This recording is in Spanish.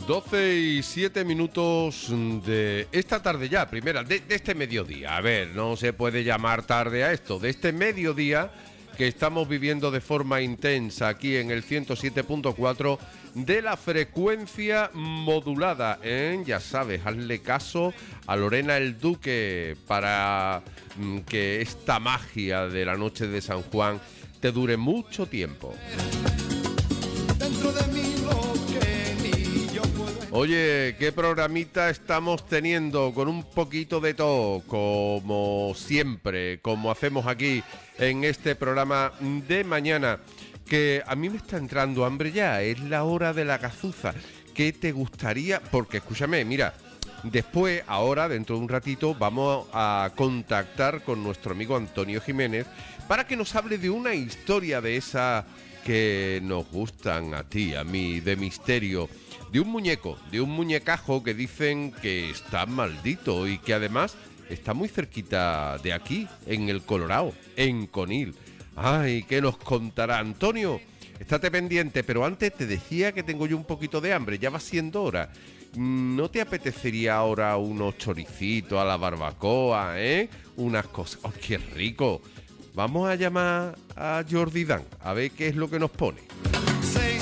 12:07 de esta tarde ya, primera, de este mediodía. A ver, no se puede llamar tarde a esto, de este mediodía que estamos viviendo de forma intensa aquí en el 107.4 de la frecuencia modulada, ¿eh? Ya sabes, hazle caso a Lorena el Duque para que esta magia de la noche de San Juan te dure mucho tiempo. Dentro de mí lo que ni yo puedo... Oye, qué programita estamos teniendo, con un poquito de todo, como siempre, como hacemos aquí en este programa de mañana, que a mí me está entrando hambre ya, es la hora de la gazuza. ¿Qué te gustaría? Porque escúchame, mira, después, ahora, dentro de un ratito, vamos a contactar con nuestro amigo Antonio Jiménez para que nos hable de una historia de esa que nos gustan a ti, a mí, de misterio, de un muñeco, de un muñecajo que dicen que está maldito y que además está muy cerquita de aquí, en el Colorado, en Conil. Ay, ¿qué nos contará Antonio? Estate pendiente, pero antes te decía que tengo yo un poquito de hambre, ya va siendo hora. ¿No te apetecería ahora unos choricitos a la barbacoa, unas cosas? ¡Oh, qué rico! Vamos a llamar a Jordi Dan, a ver qué es lo que nos pone. Say